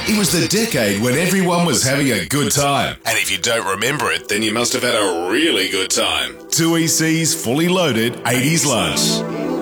It was the decade when everyone was having a good time. And if you don't remember it, then you must have had a really good time. 2EC's Fully Loaded 80s Lunch.